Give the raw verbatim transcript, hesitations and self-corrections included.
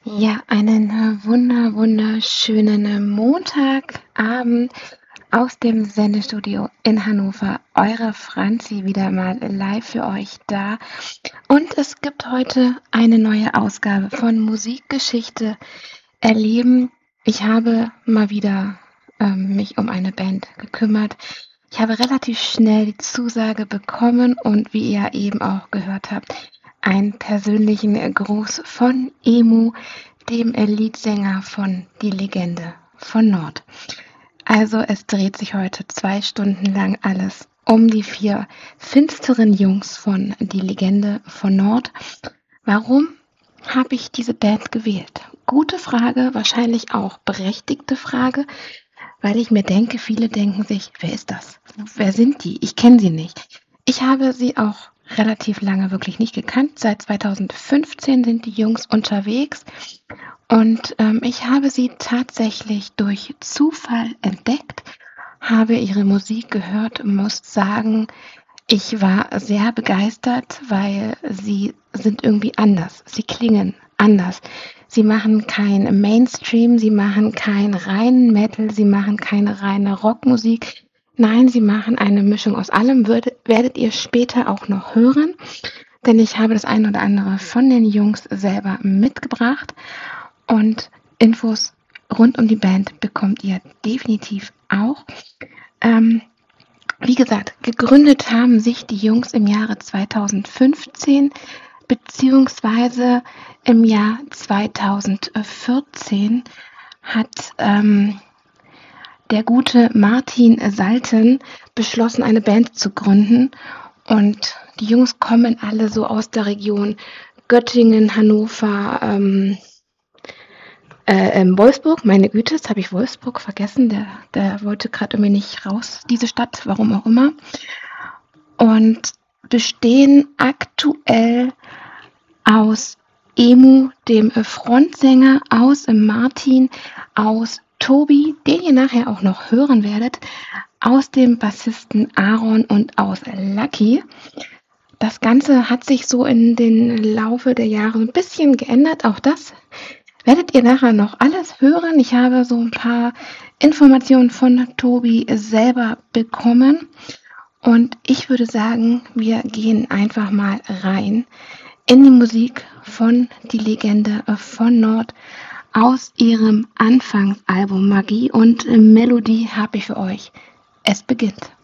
Ja, einen äh, wunder wunderschönen äh, Montagabend aus dem Sendestudio in Hannover. Eure Franzi wieder mal live für euch da. Und es gibt heute eine neue Ausgabe von Musikgeschichte erleben. Ich habe mal wieder ähm, mich um eine Band gekümmert. Ich habe relativ schnell die Zusage bekommen und wie ihr eben auch gehört habt, einen persönlichen Gruß von Emu, dem Leadsänger von Die Legende von Nord. Also es dreht sich heute zwei Stunden lang alles um die vier finsteren Jungs von Die Legende von Nord. Warum habe ich diese Band gewählt? Gute Frage, wahrscheinlich auch berechtigte Frage, weil ich mir denke, viele denken sich, wer ist das? Wer sind die? Ich kenne sie nicht. Ich habe sie auch relativ lange wirklich nicht gekannt. Seit zweitausendfünfzehn sind die Jungs unterwegs und ähm, ich habe sie tatsächlich durch Zufall entdeckt, habe ihre Musik gehört und muss sagen, ich war sehr begeistert, weil sie sind irgendwie anders. Sie klingen anders. Sie machen kein Mainstream, sie machen kein reinen Metal, sie machen keine reine Rockmusik. Nein, sie machen eine Mischung aus allem, würde, werdet ihr später auch noch hören, denn ich habe das ein oder andere von den Jungs selber mitgebracht und Infos rund um die Band bekommt ihr definitiv auch. Ähm, wie gesagt, gegründet haben sich die Jungs im Jahre zweitausendfünfzehn beziehungsweise im Jahr zweitausendvierzehn hat ähm, der gute Martin Salten beschlossen, eine Band zu gründen. Und die Jungs kommen alle so aus der Region Göttingen, Hannover, ähm, äh, ähm, Wolfsburg. Meine Güte, jetzt habe ich Wolfsburg vergessen. Der, der wollte gerade irgendwie nicht raus, diese Stadt, warum auch immer. Und bestehen aktuell aus Emu, dem Frontsänger, aus Martin, aus Tobi, den ihr nachher auch noch hören werdet, aus dem Bassisten Aaron und aus Lucky. Das Ganze hat sich so in den Laufe der Jahre ein bisschen geändert. Auch das werdet ihr nachher noch alles hören. Ich habe so ein paar Informationen von Tobi selber bekommen. Und ich würde sagen, wir gehen einfach mal rein in die Musik von Die Legende von Nord aus ihrem Anfangsalbum Magie und Melodie habe ich für euch. Es beginnt.